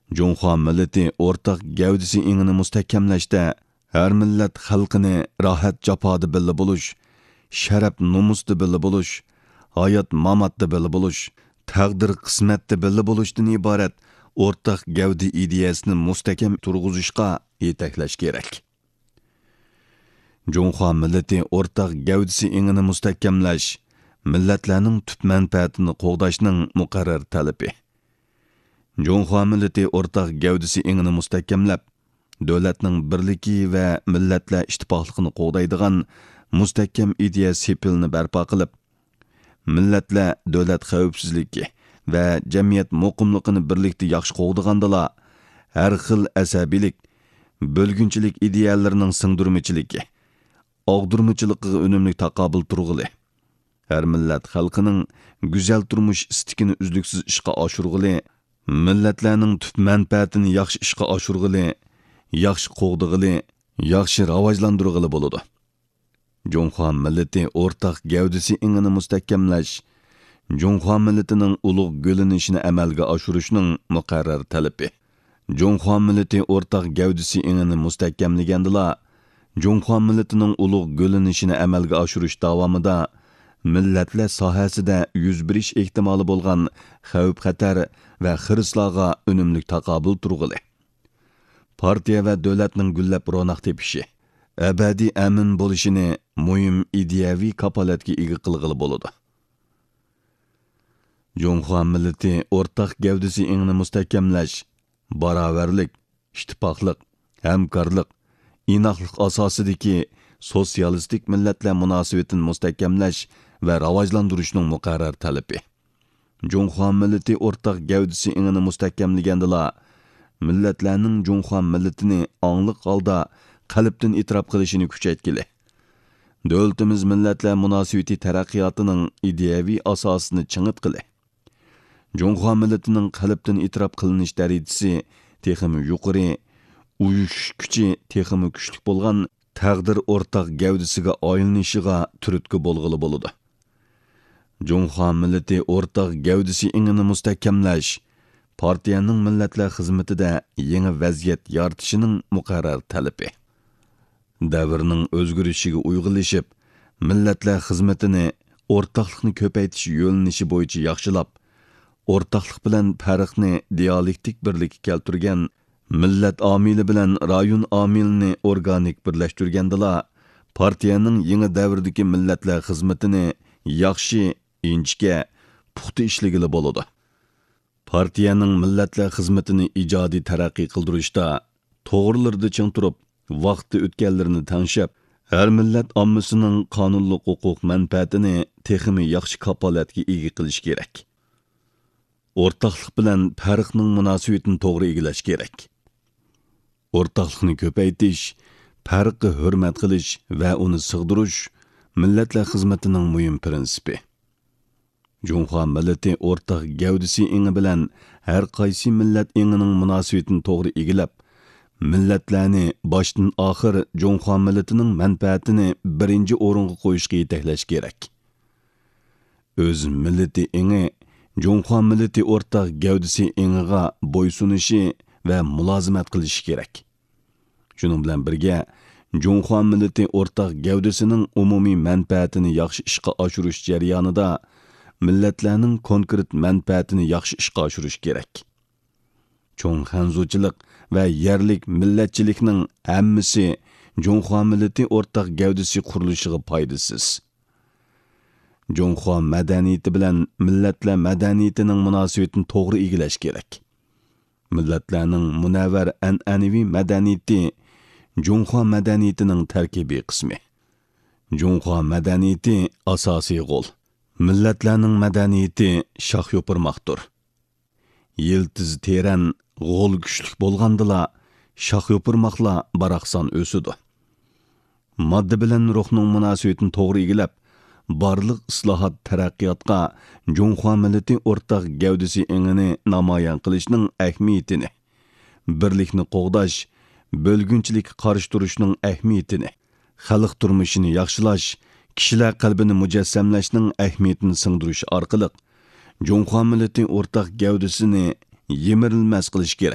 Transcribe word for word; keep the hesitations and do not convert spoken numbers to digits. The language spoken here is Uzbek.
Junxo millati o'rtaq gavdisi ingini mustahkamlashda har millat xalqini rohat jafoda billa bo'lish, sharaf nomusda billa bo'lish, hayot mamatda billa bo'lish, taqdir qismatda billa bo'lishdan iborat o'rtaq gavdi ideyasini mustahkam turg'izishga yetaklash kerak. Junxo millati o'rtaq gavdisi ingini mustahkamlash millatlarning tub manfaatini qo'g'dashning muqarrar talabi. Junxo millati o'rtaq gavdisi ingini mustahkamlab, davlatning birligi va millatlar ittifoqligini qo'g'daydigan mustahkam ideya sepilni barpo qilib, millatlar davlat xavfsizligi va jamiyat muqimligini birlikda yaxshi qo'g'dagandala, har xil asabiylik, bo'lgunchilik ideyalarining singdirmichiligi, og'dirmichiligiga unumli taqobil turg'ili. Har millat xalqining go'zal turmush istikini uzluksiz ishga oshirg'ili, millatlarning tub manfaatini yaxshi ishga oshirg'ili, yaxshi qo'g'dig'ili, yaxshi rivojlantirg'ili bo'ladi. Junxo millati o'rtaq gavdisi ingini mustahkamlash, Junxo millatining ulug' g'o'linishini amalga oshirishning muqarrar talabi. Junxo millati o'rtaq gavdisi ingini mustahkamlagandila, Junxo millatining ulug' g'o'linishini amalga oshirish davomida millatlar sohasida yuz berish ehtimoli bo'lgan xavf-xatar va xirislarga unumli taqobil turg'ili. Partiya va davlatning gullab ro'naq tepishi, abadiy amin bo'lishini muhim ideyaviy kapolatga ega qilg'ili bo'ladi. Junxo millati o'rtaq gavdisi ingini mustahkamlash, barobarlik, ittifoqlik, hamkorlik, inoqlik asosidagi sotsialistik millatlar munosabatini mustahkamlash va rivojlantirishning muqarrar talabi. Junxo millati o'rtaq gavdisi ingini mustahkamlagandila, millatlarning Junxo millatini angliq holda qalbdan e'tirof qilishini kuchaytgili. Davlatimiz millatlar munosabati taraqqiyotining ideyaviy asosini chingitgili. Junxo millatining qalbdan e'tirof qilinish darajasi texmi yuqori, uyushish kuchi texmi kuchli bo'lgan taqdir o'rtaq gavdisiga oyilnishiga turtki bo'lg'ili bo'ladi. Junxo millati o'rtaq gavdisi ingini mustahkamlash, partiyaning millatlar xizmatida yangi vaziyat yaratishining muqarrar talabi. Davrning o'zgarishiga uyg'unlashib, millatlar xizmatini o'rtaqlikni ko'paytirish yo'linishi bo'yicha yaxshilab, o'rtaqlik bilan farqni dialektik birlikka keltirgan, millat omili bilan rayon omilini organik birlashtirgandila, partiyaning yangi davrdagi millatlar xizmatini yaxshi, inchga, puxta ishlagili bo'ladi. Partiyaning millatlar xizmatini ijodiy taraqqiy qildirishda to'g'rilarda ching turib, vaqti o'tganlarini tanishib, har millat ommasining qonunli huquq manfaatini texmi yaxshi kapolatga ega qilish kerak. O'rtaqlik bilan farqning munosabatini to'g'ri egilash kerak. O'rtaqlikni ko'paytirish, farqni hurmat qilish va uni sig'dirish millatlar xizmatining muhim prinsipi. Junxo millati o'rtaq gavdisi ingi bilan har qaysi millat ingining munosabatini to'g'ri egilab, millatlarni boshdan oxir Junxo millatining manfaatini birinchi o'ringa qo'yishga yetaklash kerak. O'z millati ingi Junxo millati o'rtaq gavdisi ingiga bo'ysunishi va mulozimat qilishi kerak. Shuning bilan birga Junxo millati o'rtaq gavdisining umumiy manfaatini yaxshi ishga oshirish jarayonida millatlarning konkret manfaatini yaxshi ishga oshirish kerak. Cho'ng xanzuchilik va yerlik millatchilikning hammasi Junxo millati o'rtaq gavdisi qurilishiga foydasiz. Junxo madaniyati bilan millatlar madaniyatining munosabatini to'g'ri egilash kerak. Millatlarning munavvar an'anaviy madaniyati Junxo madaniyatining tarkibiy qismi. Junxo madaniyati asosiy g'ol. Millatlarning madaniyati shox yo'pirmoqdir. Yiltiz teran g'ol kuchlik bo'lgandila, shox yo'pirmoqlar baraqson o'sidi. Modda bilan ruhning munosabatini to'g'ri egilab, barliq islohot taraqqiyotga Junxo millati o'rtaq gavdisi ingini namoyon qilishning ahamiyatini, birlikni qo'g'dash, bo'lgunchilik qarshi turishning ahamiyatini, xalq turmushini yaxshilash, kishilar qalbini mujassamlashning ahamiyatini singdirish orqali Junxo millati o'rtaq gavdisini yemirilmas qilish kerak.